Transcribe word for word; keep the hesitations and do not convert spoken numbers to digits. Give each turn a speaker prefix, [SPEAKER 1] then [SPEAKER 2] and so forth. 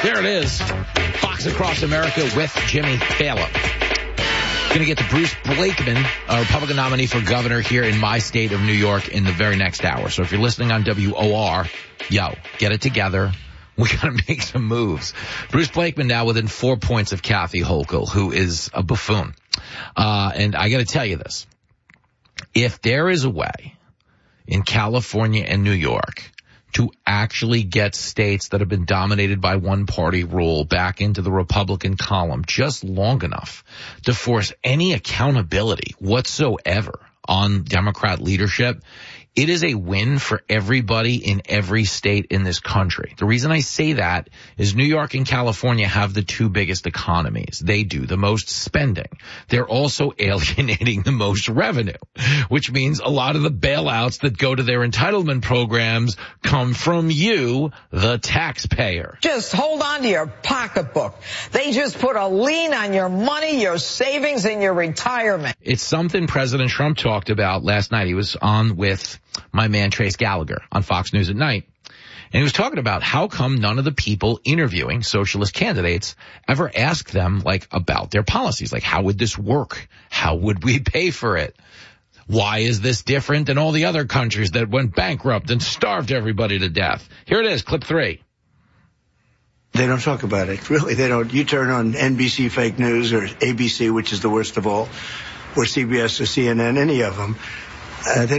[SPEAKER 1] There it is. Fox Across America with Jimmy Fallon. Going to get to Bruce Blakeman, a Republican nominee for governor here in my state of New York in the very next hour. So if you're listening on W O R, yo, get it together. We got to make some moves. Bruce Blakeman now within four points of Kathy Hochul, who is a buffoon. Uh, and I got to tell you this. If there is a way in California and New York to actually get states that have been dominated by one-party rule back into the Republican column just long enough to force any accountability whatsoever on Democrat leadership, it is a win for everybody in every state in this country. The reason I say that is New York and California have the two biggest economies. They do the most spending. They're also alienating the most revenue, which means a lot of the bailouts that go to their entitlement programs come from you, the taxpayer.
[SPEAKER 2] Just hold on to your pocketbook. They just put a lien on your money, your savings, and your retirement.
[SPEAKER 1] It's something President Trump talked about last night. He was on with my man Trace Gallagher on Fox News at night. And he was talking about how come none of the people interviewing socialist candidates ever ask them, like, about their policies. Like, how would this work? How would we pay for it? Why is this different than all the other countries that went bankrupt and starved everybody to death? Here it is, clip three.
[SPEAKER 3] They don't talk about it. Really, they don't. You turn on N B C fake news or A B C, which is the worst of all, or C B S or C N N, any of them. Uh, they